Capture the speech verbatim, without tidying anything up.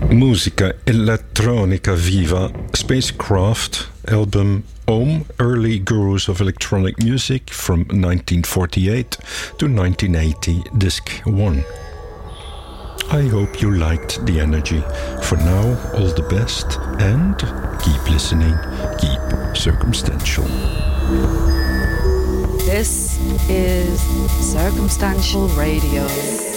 Musica elettronica viva, Spacecraft, album Om, Early Gurus of Electronic Music from nineteen forty-eight to nineteen eighty, disc one. I hope you liked the energy. For now, all the best, and keep listening, keep circumstantial. This is Circumstantial Radio.